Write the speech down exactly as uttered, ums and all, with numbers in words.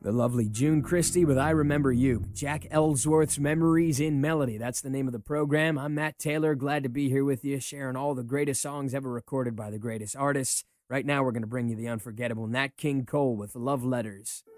The lovely June Christie with I Remember You. Jack Ellsworth's Memories in Melody. That's the name of the program. I'm Matt Taylor. Glad to be here with you, sharing all the greatest songs ever recorded by the greatest artists. Right now, we're going to bring you the unforgettable Nat King Cole with Love Letters.